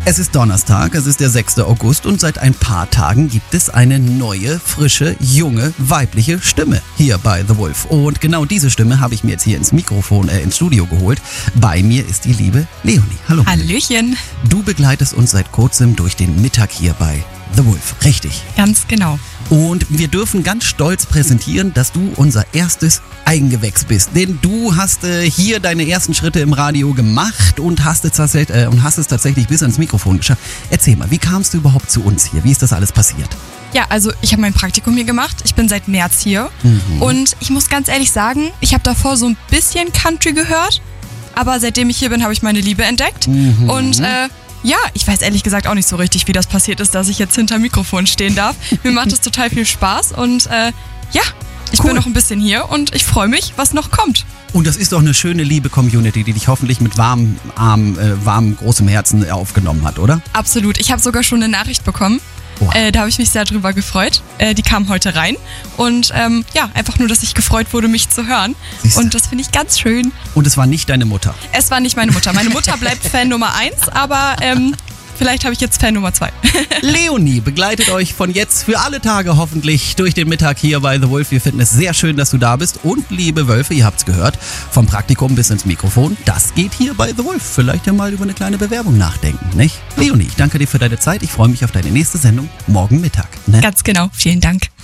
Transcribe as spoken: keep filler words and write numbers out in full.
Es ist Donnerstag, es ist der sechster August und seit ein paar Tagen gibt es eine neue, frische, junge, weibliche Stimme hier bei The Wolf. Und genau diese Stimme habe ich mir jetzt hier ins Mikrofon, äh, ins Studio geholt. Bei mir ist die liebe Leonie. Hallo. Hallöchen. Du begleitest uns seit kurzem durch den Mittag hier bei The Wolf, richtig? Ganz genau. Und wir dürfen ganz stolz präsentieren, dass du unser erstes Eigengewächs bist. Denn du hast äh, hier deine ersten Schritte im Radio gemacht und hast, es tatsächlich, äh, und hast es tatsächlich bis ans Mikrofon geschafft. Erzähl mal, wie kamst du überhaupt zu uns hier? Wie ist das alles passiert? Ja, also ich habe mein Praktikum hier gemacht. Ich bin seit März hier. Mhm. Und ich muss ganz ehrlich sagen, ich habe davor so ein bisschen Country gehört. Aber seitdem ich hier bin, habe ich meine Liebe entdeckt. Mhm. Und äh, ja, ich weiß ehrlich gesagt auch nicht so richtig, wie das passiert ist, dass ich jetzt hinter Mikrofon stehen darf. Mir macht es total viel Spaß und äh, ja, ich cool. bin noch ein bisschen hier und ich freue mich, was noch kommt. Und das ist doch eine schöne, liebe Community, die dich hoffentlich mit warmem Arm, äh, warmem, großem Herzen aufgenommen hat, oder? Absolut. Ich habe sogar schon eine Nachricht bekommen. Äh, da habe ich mich sehr drüber gefreut. Äh, die kam heute rein. Und ähm, ja, einfach nur, dass ich gefreut wurde, mich zu hören. Siehste. Und das finde ich ganz schön. Und es war nicht deine Mutter? Es war nicht meine Mutter. Meine Mutter bleibt Fan Nummer eins, aber ähm, vielleicht habe ich jetzt Fan Nummer zwei. Leonie begleitet euch von jetzt für alle Tage hoffentlich durch den Mittag hier bei The Wolf. Wir finden es sehr schön, dass du da bist. Und liebe Wölfe, ihr habt's gehört, vom Praktikum bis ins Mikrofon, das geht hier bei The Wolf. Vielleicht ja mal über eine kleine Bewerbung nachdenken, nicht? Leonie, ich danke dir für deine Zeit. Ich freue mich auf deine nächste Sendung morgen Mittag. Ne? Ganz genau. Vielen Dank.